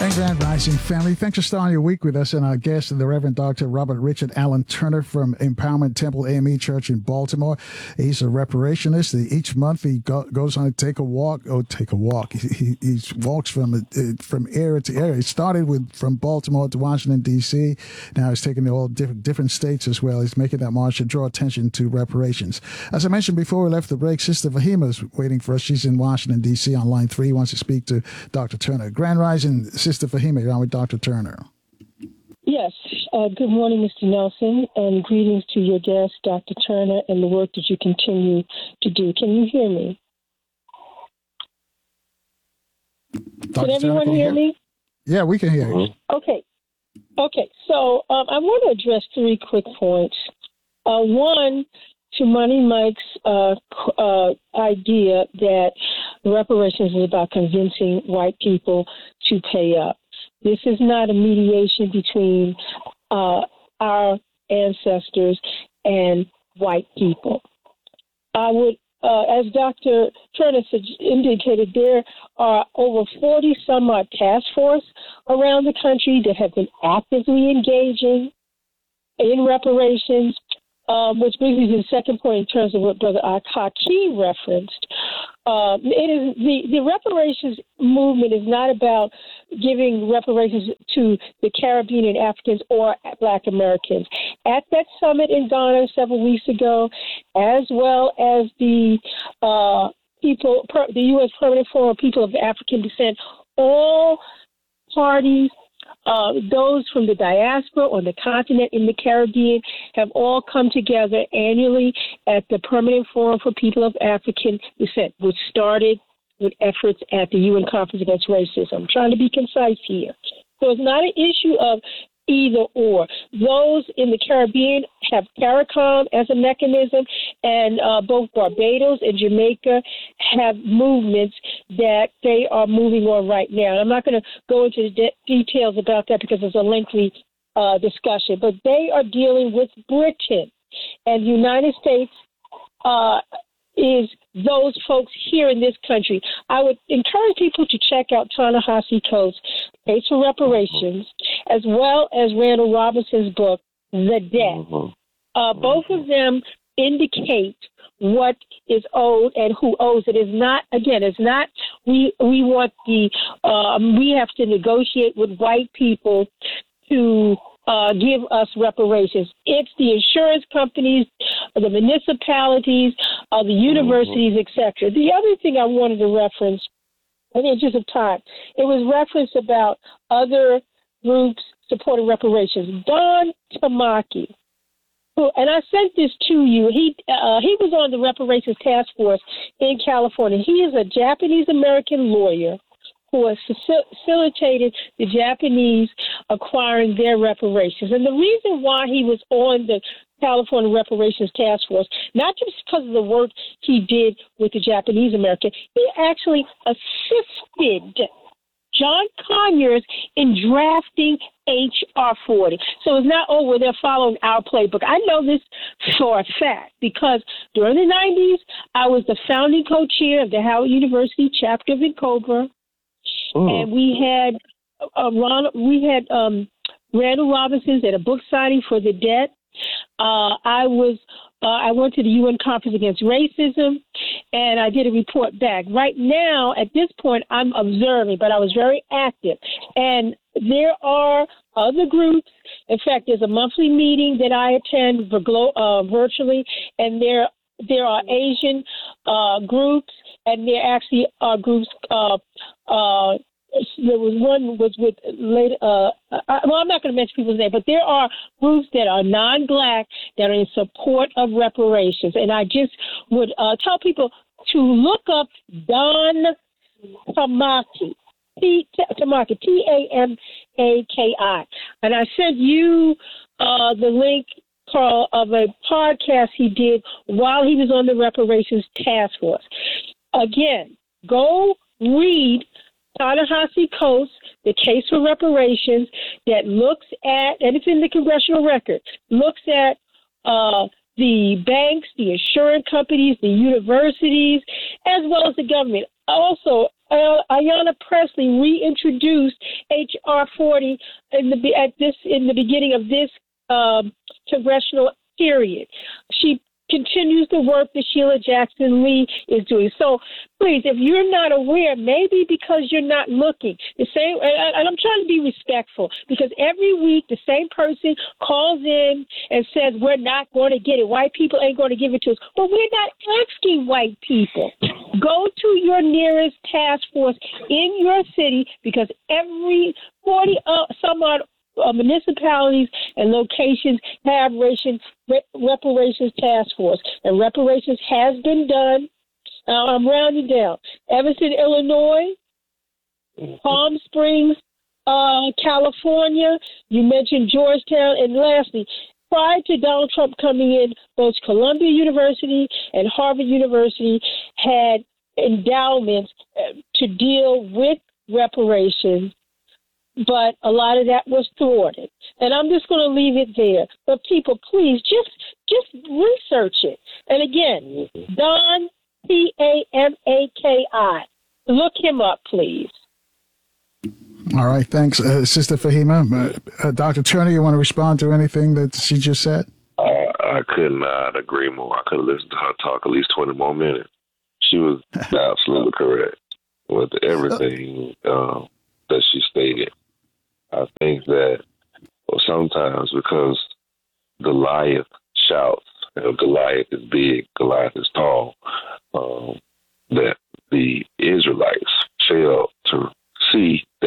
And Grand Rising family, thanks for starting your week with us. And our guest, the Reverend Dr. Robert Richard Allen Turner from Empowerment Temple AME Church in Baltimore. He's a reparationist. Each month he goes on to take a walk. He walks from area to area. He started from Baltimore to Washington, D.C. Now he's taking all different states as well. He's making that march to draw attention to reparations. As I mentioned before we left the break, Sister Fahima is waiting for us. She's in Washington, D.C. on line 3. Wants to speak to Dr. Turner. Grand Rising, Sister Fahima, you're on with Dr. Turner. Yes. Good morning, Mr. Nelson, and greetings to your guest, Dr. Turner, and the work that you continue to do. Can you hear me? Dr. Can everyone hear me? Yeah, we can hear you. Okay. So I want to address 3 quick points. One, to Money Mike's idea that reparations is about convincing white people to pay up. This is not a mediation between our ancestors and white people. I would, as Dr. Turner indicated, there are over 40 some odd task force around the country that have been actively engaging in reparations. Which brings me to the second point in terms of what Brother Hakeem referenced. The reparations movement is not about giving reparations to the Caribbean and Africans or Black Americans. At that summit in Ghana several weeks ago, as well as the U.S. Permanent Forum of People of African Descent, all parties, those from the diaspora on the continent in the Caribbean have all come together annually at the Permanent Forum for People of African Descent, which started with efforts at the UN Conference Against Racism. I'm trying to be concise here. So it's not an issue of either or. Those in the Caribbean have CARICOM as a mechanism, and both Barbados and Jamaica have movements that they are moving on right now. I'm not going to go into the details about that because it's a lengthy discussion, but they are dealing with Britain, and the United States is those folks here in this country. I would encourage people to check out Ta-Nehisi Coates' Case for Reparations, as well as Randall Robinson's book, The Debt. Both of them indicate what is owed and who owes it. Is not, again, it's not we want we have to negotiate with white people to give us reparations. It's the insurance companies, the municipalities, the universities, etc. The other thing I wanted to reference, in the interest of time, it was referenced about other groups supporting reparations. Don Tamaki, and I sent this to you. He was on the Reparations Task Force in California. He is a Japanese-American lawyer who has facilitated the Japanese acquiring their reparations. And the reason why he was on the California Reparations Task Force, not just because of the work he did with the Japanese American, he actually assisted John Conyers in drafting H.R. 40. So it's not, they're following our playbook. I know this for a fact because during the 90s, I was the founding co-chair of the Howard University chapter of Vancouver. And we had Randall Robinson's at a book signing for The Debt. I went to the UN Conference Against Racism, and I did a report back. Right now, at this point, I'm observing, but I was very active. And there are other groups. In fact, there's a monthly meeting that I attend virtually, and there are Asian groups, and there actually are groups. There was one was with later. I'm not going to mention people's name, but there are groups that are non-Black that are in support of reparations, and I just would tell people to look up Don Tamaki, Tamaki, Tamaki, and I sent you the link, Carl, of a podcast he did while he was on the Reparations Task Force. Again, go read Ta-Nehisi Coates, The Case for Reparations, that looks at, and it's in the congressional record, looks at the banks, the insurance companies, the universities, as well as the government. Also, Ayanna Pressley reintroduced H.R. 40 in the beginning of this congressional period. She continues the work that Sheila Jackson Lee is doing. So please, if you're not aware, maybe because you're not looking, the same, and I'm trying to be respectful, because every week the same person calls in and says, we're not going to get it. White people ain't going to give it to us. But we're not asking white people. Go to your nearest task force in your city, because every 40 some odd municipalities and locations have reparations task force, and reparations has been done. I'm rounding down: Evanston, Illinois, Palm Springs, California. You mentioned Georgetown, and lastly, prior to Donald Trump coming in, both Columbia University and Harvard University had endowments to deal with reparations. But a lot of that was thwarted. And I'm just going to leave it there. But people, please, just research it. And again, Don, Pamaki. Look him up, please. All right. Thanks, Sister Fahima. Dr. Turner, you want to respond to anything that she just said? I could not agree more. I could have listened to her talk at least 20 more minutes. She was absolutely correct with everything that she stated. I think that sometimes because Goliath shouts, and Goliath is big, Goliath is tall, that the Israelites fail to see